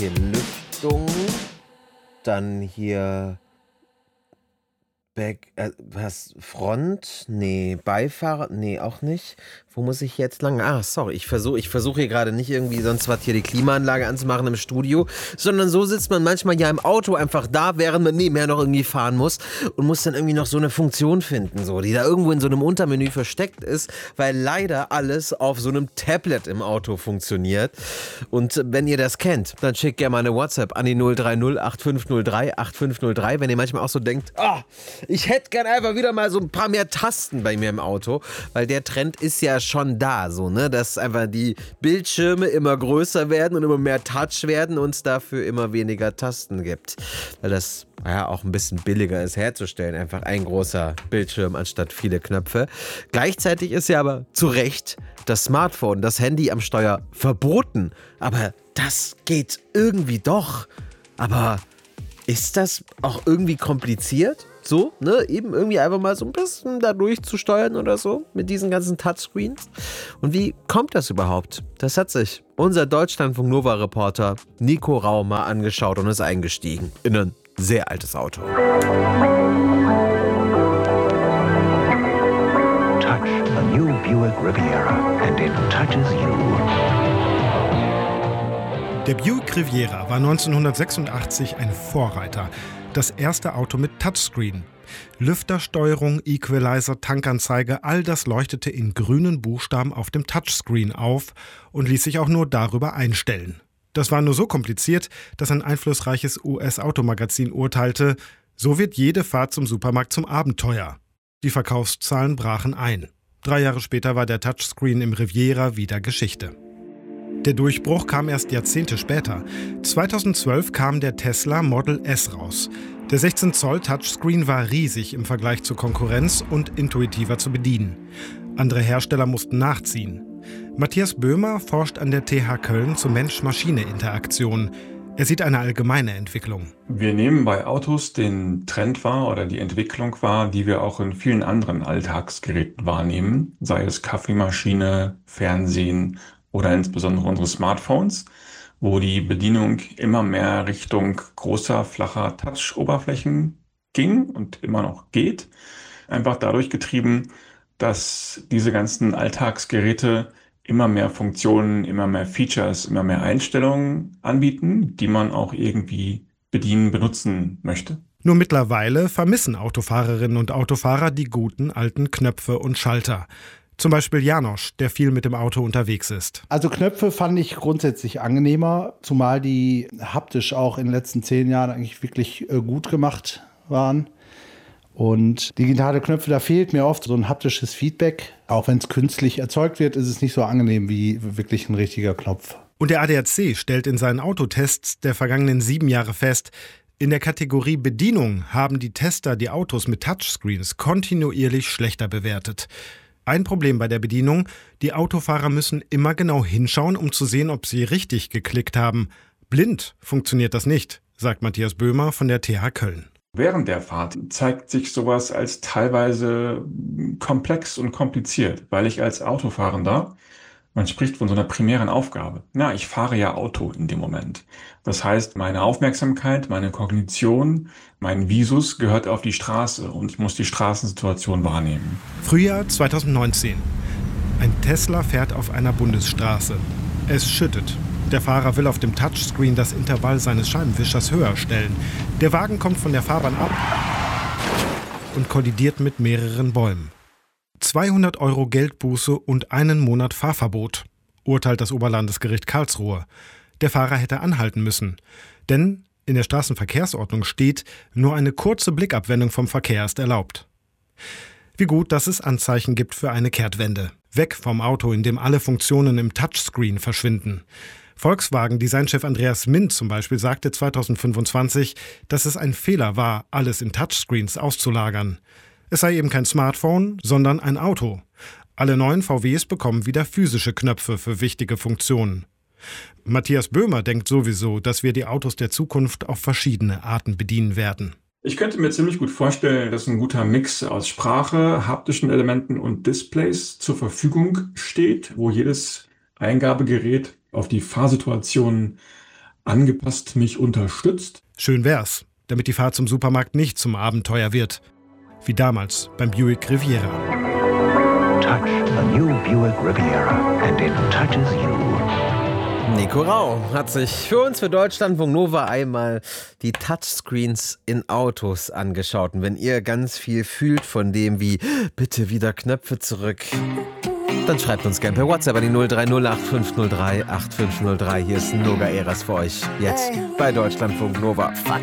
hier Lüftung, dann hier Front? Nee, Beifahrer? Nee, auch nicht. Wo muss ich jetzt lang? Sorry, ich versuche hier gerade nicht irgendwie sonst was hier die Klimaanlage anzumachen im Studio, sondern so sitzt man manchmal ja im Auto einfach da, während man nebenher noch irgendwie fahren muss und muss dann irgendwie noch so eine Funktion finden, so, die da irgendwo in so einem Untermenü versteckt ist, weil leider alles auf so einem Tablet im Auto funktioniert. Und wenn ihr das kennt, dann schickt gerne mal eine WhatsApp an die 030 8503 8503, wenn ihr manchmal auch so denkt, ich hätte gern einfach wieder mal so ein paar mehr Tasten bei mir im Auto, weil der Trend ist ja schon da, so, ne, dass einfach die Bildschirme immer größer werden und immer mehr Touch werden und es dafür immer weniger Tasten gibt, weil das ja auch ein bisschen billiger ist herzustellen, einfach ein großer Bildschirm anstatt viele Knöpfe. Gleichzeitig ist ja aber zu Recht das Smartphone, das Handy am Steuer verboten, aber das geht irgendwie doch. Aber ist das auch irgendwie kompliziert? So, ne, eben irgendwie einfach mal so ein bisschen da durchzusteuern oder so mit diesen ganzen Touchscreens. Und wie kommt das überhaupt? Das hat sich unser Deutschlandfunk Nova-Reporter Nico Rau mal angeschaut und ist eingestiegen in ein sehr altes Auto. Touch the new Buick Riviera and it touches you. Der Buick Riviera war 1986 ein Vorreiter. Das erste Auto mit Touchscreen. Lüftersteuerung, Equalizer, Tankanzeige, all das leuchtete in grünen Buchstaben auf dem Touchscreen auf und ließ sich auch nur darüber einstellen. Das war nur so kompliziert, dass ein einflussreiches US-Automagazin urteilte, so wird jede Fahrt zum Supermarkt zum Abenteuer. Die Verkaufszahlen brachen ein. 3 Jahre später war der Touchscreen im Riviera wieder Geschichte. Der Durchbruch kam erst Jahrzehnte später. 2012 kam der Tesla Model S raus. Der 16 Zoll Touchscreen war riesig im Vergleich zur Konkurrenz und intuitiver zu bedienen. Andere Hersteller mussten nachziehen. Matthias Böhmer forscht an der TH Köln zur Mensch-Maschine-Interaktion. Er sieht eine allgemeine Entwicklung. Wir nehmen bei Autos den Trend wahr oder die Entwicklung wahr, die wir auch in vielen anderen Alltagsgeräten wahrnehmen, sei es Kaffeemaschine, Fernsehen oder insbesondere unsere Smartphones, wo die Bedienung immer mehr Richtung großer, flacher Touch-Oberflächen ging und immer noch geht. Einfach dadurch getrieben, dass diese ganzen Alltagsgeräte immer mehr Funktionen, immer mehr Features, immer mehr Einstellungen anbieten, die man auch irgendwie bedienen, benutzen möchte. Nur mittlerweile vermissen Autofahrerinnen und Autofahrer die guten alten Knöpfe und Schalter. Zum Beispiel Janosch, der viel mit dem Auto unterwegs ist. Also Knöpfe fand ich grundsätzlich angenehmer, zumal die haptisch auch in den letzten 10 Jahren eigentlich wirklich gut gemacht waren. Und digitale Knöpfe, da fehlt mir oft so ein haptisches Feedback. Auch wenn es künstlich erzeugt wird, ist es nicht so angenehm wie wirklich ein richtiger Knopf. Und der ADAC stellt in seinen Autotests der vergangenen 7 Jahre fest, in der Kategorie Bedienung haben die Tester die Autos mit Touchscreens kontinuierlich schlechter bewertet. Ein Problem bei der Bedienung, die Autofahrer müssen immer genau hinschauen, um zu sehen, ob sie richtig geklickt haben. Blind funktioniert das nicht, sagt Matthias Böhmer von der TH Köln. Während der Fahrt zeigt sich sowas als teilweise komplex und kompliziert, weil ich als Autofahrender, man spricht von so einer primären Aufgabe. Na, ich fahre ja Auto in dem Moment. Das heißt, meine Aufmerksamkeit, meine Kognition, mein Visus gehört auf die Straße und ich muss die Straßensituation wahrnehmen. Frühjahr 2019. Ein Tesla fährt auf einer Bundesstraße. Es schüttet. Der Fahrer will auf dem Touchscreen das Intervall seines Scheibenwischers höher stellen. Der Wagen kommt von der Fahrbahn ab und kollidiert mit mehreren Bäumen. 200 € Geldbuße und 1 Monat Fahrverbot, urteilt das Oberlandesgericht Karlsruhe. Der Fahrer hätte anhalten müssen. Denn in der Straßenverkehrsordnung steht, nur eine kurze Blickabwendung vom Verkehr ist erlaubt. Wie gut, dass es Anzeichen gibt für eine Kehrtwende. Weg vom Auto, in dem alle Funktionen im Touchscreen verschwinden. Volkswagen-Designchef Andreas Mint zum Beispiel sagte 2025, dass es ein Fehler war, alles in Touchscreens auszulagern. Es sei eben kein Smartphone, sondern ein Auto. Alle neuen VWs bekommen wieder physische Knöpfe für wichtige Funktionen. Matthias Böhmer denkt sowieso, dass wir die Autos der Zukunft auf verschiedene Arten bedienen werden. Ich könnte mir ziemlich gut vorstellen, dass ein guter Mix aus Sprache, haptischen Elementen und Displays zur Verfügung steht, wo jedes Eingabegerät auf die Fahrsituation angepasst mich unterstützt. Schön wär's, damit die Fahrt zum Supermarkt nicht zum Abenteuer wird. Wie damals beim Buick Riviera. Touch the new Buick Riviera and it touches you. Nico Rau hat sich für uns, für Deutschlandfunk Nova, einmal die Touchscreens in Autos angeschaut. Und wenn ihr ganz viel fühlt von dem wie bitte wieder Knöpfe zurück, dann schreibt uns gerne per WhatsApp an die 030 8503 8503. Hier ist Noga Eras für euch jetzt bei Deutschlandfunk Nova.